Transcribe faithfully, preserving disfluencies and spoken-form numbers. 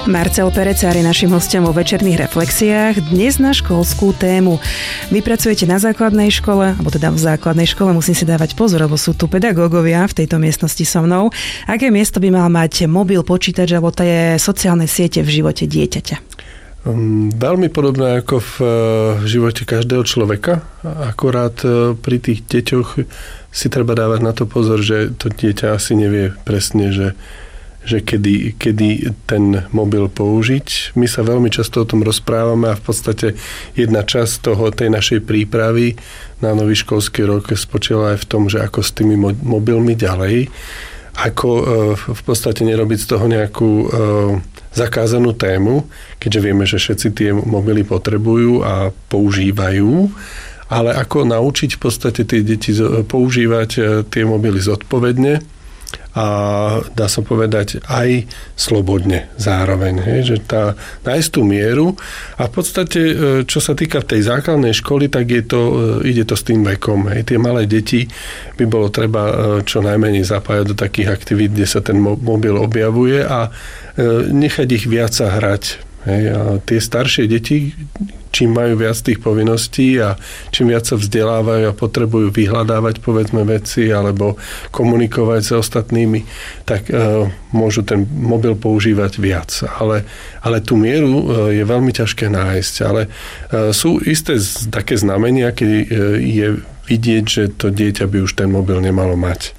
Marcel Perecár je našim hosťom vo večerných reflexiách. Dnes na školskú tému. Vy pracujete na základnej škole, alebo teda v základnej škole, musím si dávať pozor, lebo sú tu pedagógovia v tejto miestnosti so mnou. Aké miesto by mal mať mobil, počítač alebo tie sociálne siete v živote dieťaťa? Um, veľmi podobné ako v uh, živote každého človeka. Akorát uh, pri tých deťoch si treba dávať na to pozor, že to dieťa asi nevie presne, že že kedy, kedy ten mobil použiť. My sa veľmi často o tom rozprávame a v podstate jedna časť toho, tej našej prípravy na nový školský rok spočíva aj v tom, že ako s tými mobilmi ďalej, ako v podstate nerobiť z toho nejakú zakázanú tému, keďže vieme, že všetci tie mobily potrebujú a používajú, ale ako naučiť v podstate tie deti používať tie mobily zodpovedne a dá sa povedať aj slobodne zároveň, hej, že tá, nájsť tú mieru a v podstate, čo sa týka tej základnej školy, tak je to, ide to s tým vekom, hej, tie malé deti by bolo treba čo najmenej zapájať do takých aktivít, kde sa ten mobil objavuje a nechať ich viac sa hrať. Hej, a tie staršie deti, čím majú viac tých povinností a čím viac sa vzdelávajú a potrebujú vyhľadávať povedzme veci alebo komunikovať s ostatnými, tak e, môžu ten mobil používať viac. Ale, ale tú mieru e, je veľmi ťažké nájsť. Ale e, sú isté z, také znamenia, keď e, je vidieť, že to dieťa by už ten mobil nemalo mať.